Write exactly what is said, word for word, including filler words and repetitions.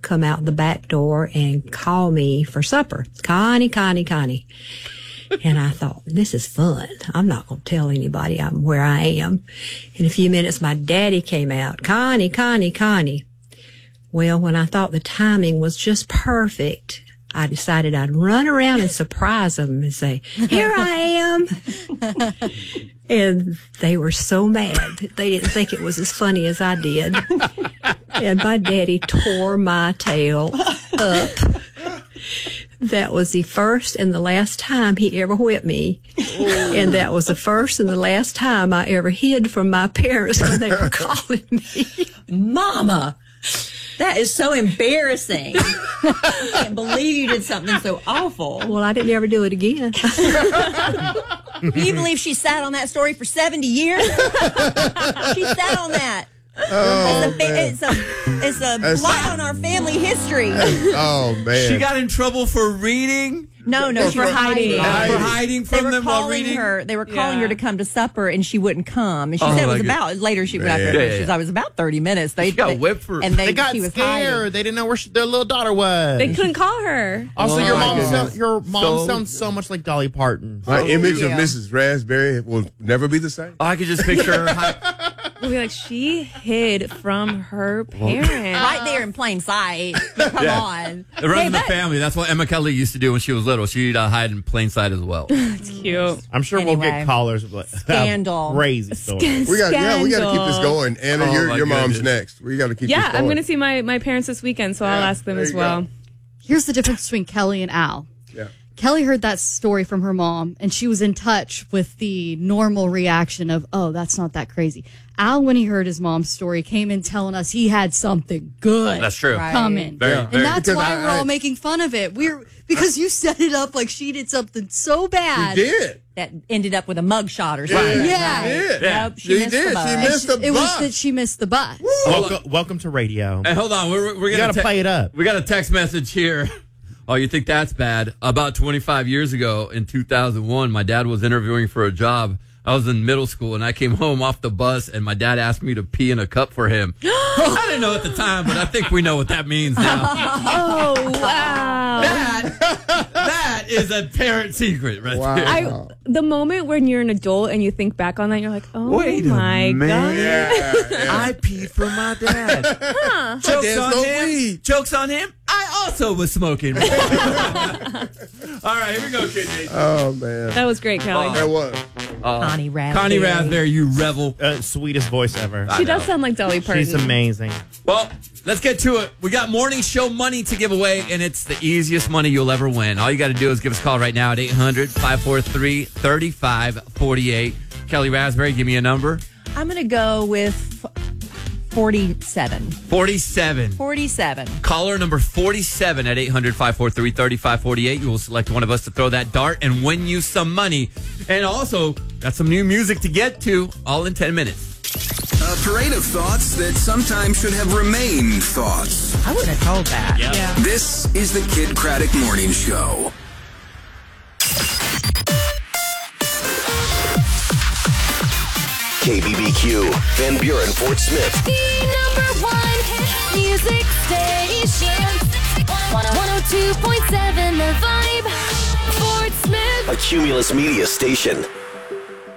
come out the back door and call me for supper. Connie, Connie, Connie. And I thought, this is fun. I'm not going to tell anybody I'm where I am. In a few minutes, my daddy came out. Connie, Connie, Connie. Well, when I thought the timing was just perfect, I decided I'd run around and surprise them and say, here I am. And they were so mad. They didn't think it was as funny as I did. And my daddy tore my tail up. That was the first and the last time he ever whipped me. Ooh. And that was the first and the last time I ever hid from my parents when they were calling me. Mama, that is so embarrassing. I can't believe you did something so awful. Well, I didn't ever do it again. Can you believe she sat on that story for seventy years? She sat on that. Oh, it's a, it's a, it's a blot on our family history. Oh, man. She got in trouble for reading? No, no, for hiding. hiding. For hiding from they were them while calling reading? her. They were calling Yeah. her to come to supper, and she wouldn't come. And she Oh, said it my was God. about, later she went Man. after her. Yeah, She was, yeah. I was about thirty minutes. They She got they, whipped for- and they, They got she was scared. hiding. They didn't know where she, their little daughter was. They couldn't call her. Also, Oh, your my mom, goodness. sound, your mom So- sounds so much like Dolly Parton. My image of yeah. Missus Raspberry will never be the same. I could just picture her. hi- We'll be like, she hid from her parents. Right there in plain sight. Come Yeah. on. The rest Hey, of the that- family. That's what Emma Kelly used to do when she was little. She'd uh, hide in plain sight as well. It's cute. I'm sure we'll Anyway. get callers. But Scandal. Crazy story. We got, yeah, we got to keep this Scandal. going. Anna, Oh, your, my your mom's goodness. next. We got to keep Yeah, this going. I'm going to see my, my parents this weekend, so I'll Yeah, ask them there as you well. go. Here's the difference between Kelly and Al. Yeah. Kelly heard that story from her mom, and she was in touch with the normal reaction of, oh, that's not that crazy. Al, when he heard his mom's story, came in telling us he had something good That's true. Right. coming. Very, Yeah. And very. that's Because why I- we're all I- making fun of it. We're because you set it up like she did something so bad. She did. That ended up with a mugshot or something. Yeah. She did. Yeah. Nope, she She missed did. the She bus. And missed she- the it was bus. that she missed the bus. Welcome, welcome to radio. And hold on, we're, we're You gonna got to te- play it up. We got a text message here. Oh, you think that's bad? About twenty-five years ago in two thousand one, my dad was interviewing for a job. I was in middle school, and I came home off the bus, and my dad asked me to pee in a cup for him. I didn't know at the time, but I think we know what that means now. Oh, wow. that, that is a parent secret right Wow. there. I, the moment when you're an adult and you think back on that, you're like, oh Wait a my minute. God. Yeah, yeah. I peed for my dad. Jokes There's on no him. weed. Jokes on him. I also was smoking. All right, here we go, Kid Nate. Oh, man. That was great, Kelly. That was. Connie Raspberry. Connie Raspberry, you revel. Uh, sweetest voice ever. She does sound like Dolly Parton. She's amazing. Well, let's get to it. We got morning show money to give away, and it's the easiest money you'll ever win. All you got to do is give us a call right now at eight hundred, five four three, three five four eight. Kelly Raspberry, give me a number. I'm going to go with forty-seven. forty-seven. forty-seven. Caller number forty-seven at eight hundred, five four three, three five four eight. You will select one of us to throw that dart and win you some money. And also, got some new music to get to, all in ten minutes. A parade of thoughts that sometimes should have remained thoughts. I wouldn't have told that. Yeah. This is the Kid Craddock Morning Show. K B B Q, Van Buren, Fort Smith. The number one hit music station. one oh two point seven The Vibe. Fort Smith. A Cumulus Media station.